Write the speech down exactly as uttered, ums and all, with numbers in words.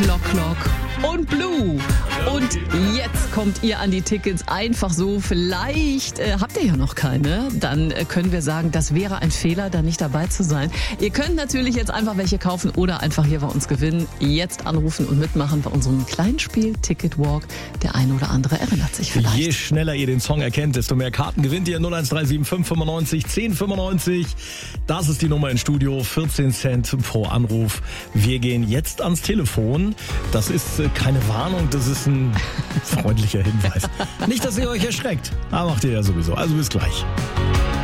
Clock Clock und Blue. Und jetzt kommt ihr an die Tickets einfach so. Vielleicht äh, habt ihr ja noch keine. Dann äh, können wir sagen, das wäre ein Fehler, da nicht dabei zu sein. Ihr könnt natürlich jetzt einfach welche kaufen oder einfach hier bei uns gewinnen. Jetzt anrufen und mitmachen bei unserem Kleinspiel Ticket Walk. Der eine oder andere erinnert sich vielleicht. Je schneller ihr den Song erkennt, desto mehr Karten gewinnt ihr. null eins drei sieben fünf fünfundneunzig zehn fünfundneunzig. Das ist die Nummer ins Studio. vierzehn Cent pro Anruf. Wir gehen jetzt ans Telefon. Das ist äh, keine Warnung, das ist ein freundlicher Hinweis. Nicht, dass ihr euch erschreckt. Aber macht ihr ja sowieso. Also bis gleich.